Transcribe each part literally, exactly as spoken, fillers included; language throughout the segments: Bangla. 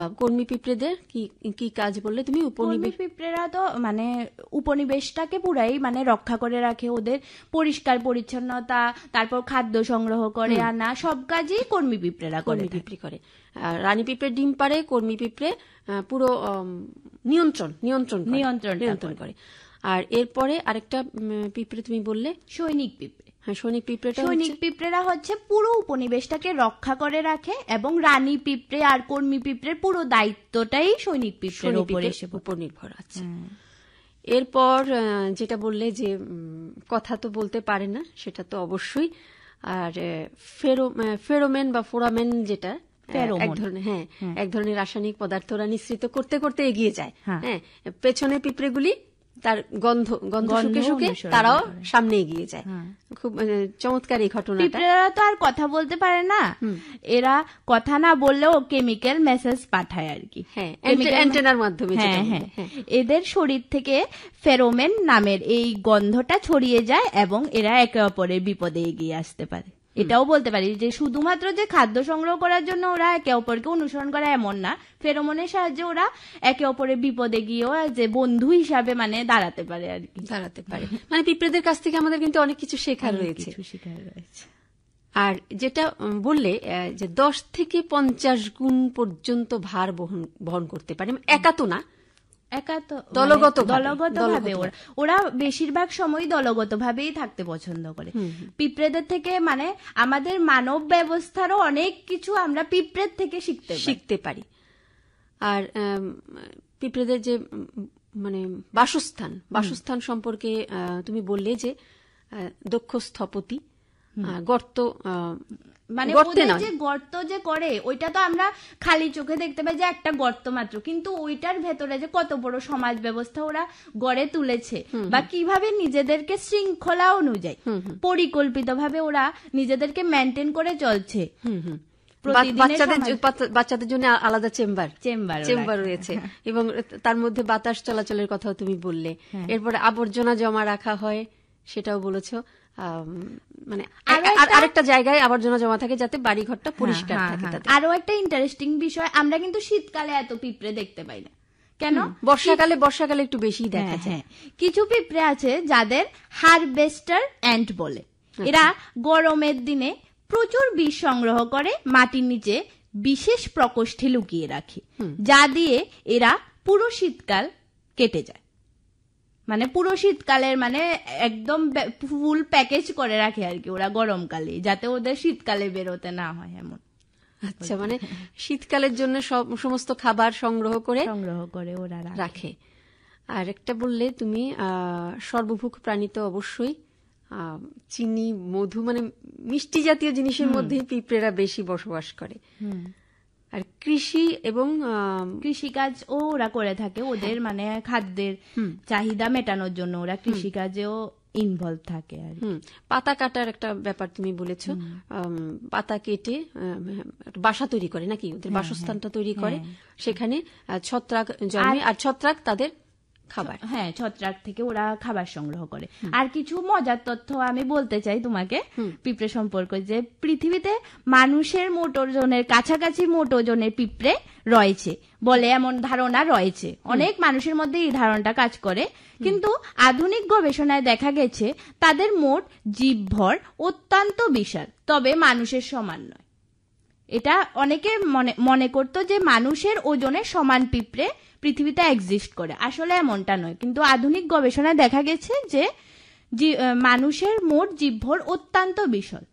কর্মী পিঁপড়েদের কি কি কাজ বললে তুমি? উপনিবেশ পিঁপড়েরা তো মানে উপনিবেশটাকে পুরাই মানে রক্ষা করে রাখে, ওদের পরিষ্কার পরিচ্ছন্নতা, তারপর খাদ্য সংগ্রহ করে আনা, সব কাজই কর্মী পিঁপড়েরা কর্মী পিঁপড়ে করে। রানী পিঁপড়ে ডিম পাড়ে, কর্মী পিঁপড়ে পুরো নিয়ন্ত্রণ নিয়ন্ত্রণ নিয়ন্ত্রণ নিয়ন্ত্রণ করে। আর এরপরে আরেকটা পিঁপড়ে তুমি বললে সৈনিক পিঁপড়ে। হ্যাঁ, সৈনিক পিঁপড়েটা সৈনিক পিঁপড়েরা হচ্ছে পুরো উপনিবেশটাকে রক্ষা করে রাখে, এবং রানী পিঁপড়ে আর কর্মী পিঁপড়ের পুরো দায়িত্বটাই সৈনিক পিঁপড়ের উপর নির্ভর আছে। এরপর যেটা বললে যে কথা তো বলতে পারে না, সেটা তো অবশ্যই। আর ফেরোমেন বা ফোরামেন যেটা এক ধরনের হ্যাঁ এক ধরনের রাসায়নিক পদার্থ ওরা নিঃসৃত করতে করতে এগিয়ে যায়। হ্যাঁ, পেছনে পিঁপড়েগুলি তার গন্ধ গন্ধ শুকে শুকে তারাও সামনে এগিয়ে যায়। খুব চমৎকার এই ঘটনাটা। পিঁপড়েরা তো আর কথা বলতে পারে না, এরা কথা না বললেও কেমিক্যাল মেসেজ পাঠায় আর কি। হ্যাঁ, অ্যান্টেনার মাধ্যমে। হ্যাঁ হ্যাঁ, এদের শরীর থেকে ফেরোমেন নামের এই গন্ধটা ছড়িয়ে যায় এবং এরা একে অপরের বিপদে এগিয়ে আসতে পারে। এটাও বলতে পারি যে শুধুমাত্র যে খাদ্য সংগ্রহ করার জন্য ওরা একে অপরকে অনুসরণ করে এমন না, ফেরোমনের সাহায্যে ওরা একে অপরের বিপদে গিয়েও যে বন্ধু হিসাবে মানে দাঁড়াতে পারে আর কি। দাঁড়াতে পারে মানে পিঁপড়েদের কাছ থেকে আমাদের কিন্তু অনেক কিছু শেখার রয়েছে। আর যেটা বললে যে দশ থেকে পঞ্চাশ গুণ পর্যন্ত ভার বহন বহন করতে পারে, একা তো না, দলগত দলগতভাবে ওরা ওরা বেশিরভাগ সময় দলগত ভাবেই থাকতে পছন্দ করে। পিঁপড়েদের থেকে মানে আমাদের মানব ব্যবস্থারও অনেক কিছু আমরা পিঁপড়ের থেকে শিখতে শিখতে পারি। আর পিঁপড়েদের যে মানে বাসস্থান বাসস্থান সম্পর্কে তুমি বললে যে দক্ষ স্থপতি, গর্ত মানে যে গর্ত যে করে ওইটা তো আমরা খালি চোখে দেখতে পাই যে একটা গর্ত মাত্র, কিন্তু ওইটার ভেতরে যে কত বড় সমাজ ব্যবস্থা ওরা গড়ে তুলেছে, বা কিভাবে নিজেদেরকে শৃঙ্খলা অনুযায়ী পরিকল্পিত ভাবে ওরা নিজেদেরকে মেনটেন করে চলছে। বাচ্চাদের জন্য আলাদা চেম্বার চেম্বার চেম্বার রয়েছে, এবং তার মধ্যে বাতাস চলাচলের কথাও তুমি বললে। এরপরে আবর্জনা জমা রাখা হয়, সেটাও বলেছো। মানে আরেকটা জায়গায় আবর্জনা জমা থাকে যাতে বাড়ি ঘরটা পরিষ্কার থাকে। আরো একটা ইন্টারেস্টিং বিষয়, আমরা কিন্তু শীতকালে এত পিঁপড়ে দেখতে পাই না, কেন? বর্ষাকালে বর্ষাকালে একটু বেশি দেখা যায়। কিছু পিঁপড়ে আছে যাদের হারভেস্টার অ্যান্ট বলে, এরা গরমের দিনে প্রচুর বীজ সংগ্রহ করে মাটির নিচে বিশেষ প্রকোষ্ঠে লুকিয়ে রাখে, যা দিয়ে এরা পুরো শীতকাল কেটে যায়। মানে পুরো শীতকালের মানে একদম ফুল প্যাকেজ করে রাখে আর কি ওরা গরমকালে, যাতে ওদের শীতকালে বেরোতে না হয় এমন। আচ্ছা, মানে শীতকালের জন্য সব সমস্ত খাবার সংগ্রহ করে সংগ্রহ করে ওরা রাখে। আর একটা বললে তুমি সর্বভুক প্রাণী তো অবশ্যই চিনি, মধু, মানে মিষ্টি জাতীয় জিনিসের মধ্যেই পিঁপড়েরা বেশি বসবাস করে। আর কৃষি এবং কৃষিকাজ ও ওরা করে থাকে, ওদের মানে খাদ্যের চাহিদা মেটানোর জন্য ওরা কৃষিকাজেও ইনভলভ থাকে। আর পাতা কাটার একটা ব্যাপার তুমি বলেছ, পাতা কেটে বাসা তৈরি করে নাকি, ওদের বাসস্থানটা তৈরি করে, সেখানে ছত্রাক জন্মে, আর ছত্রাক তাদের খাবার। হ্যাঁ, ছত্রাক থেকে ওরা খাবার সংগ্রহ করে। আর কিছু মজার তথ্য আমি বলতে চাই তোমাকে পিঁপড়ে সম্পর্কে, যে পৃথিবীতে মানুষের মোট ওজনের কাছাকাছি মোট ওজনের পিঁপড়ে রয়েছে বলে এমন ধারণা রয়েছে। অনেক মানুষের মধ্যে এই ধারণাটা কাজ করে, কিন্তু আধুনিক গবেষণায় দেখা গেছে তাদের মোট জীবভর অত্যন্ত বিশাল, তবে মানুষের সমান নয়। এটা অনেকে মনে মনে করতো যে মানুষের ওজনের সমান পিঁপড়ে পৃথিবীতে এক্সিস্ট করে, আসলে এমনটা নয়। কিন্তু আধুনিক গবেষণায় দেখা গেছে যে মানুষের মোট জীবভর অত্যন্ত বিশাল।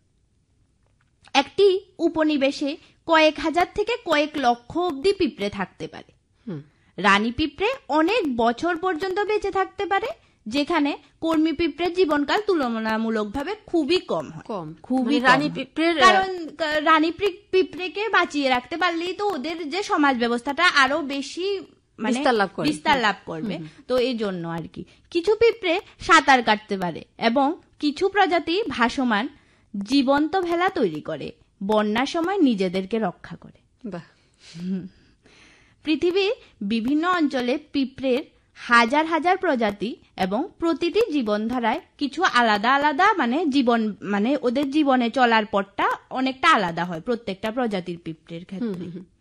একটি উপনিবেশে কয়েক হাজার থেকে কয়েক লক্ষ অব্দি পিঁপড়ে থাকতে পারে। রানী পিঁপড়ে অনেক বছর পর্যন্ত বেঁচে থাকতে পারে, যেখানে কর্মী পিঁপড়ের জীবনকাল তুলনামূলকভাবে খুবই কম হয়। কম খুবই রানী পিঁপড়ের, কারণ রানী পিঁপড়েকে বাঁচিয়ে রাখতে পারলেই তো ওদের যে সমাজ ব্যবস্থাটা আরো বেশি মানে বিস্তার লাভ করবে। তো এই জন্য আর কি কিছু পিঁপড়ে সাঁতার কাটতে পারে, এবং কিছু প্রজাতি ভাসমান জীবন্ত ভেলা তৈরি করে, বন্যার সময় নিজেদেরকে রক্ষা করে। পৃথিবীর বিভিন্ন অঞ্চলে পিঁপড়ের হাজার হাজার প্রজাতি, এবং প্রতিটি জীবনধারায় কিছু আলাদা আলাদা মানে জীবন মানে ওদের জীবনে চলার পথটা অনেকটা আলাদা হয় প্রত্যেকটা প্রজাতির পিঁপড়ের ক্ষেত্রে।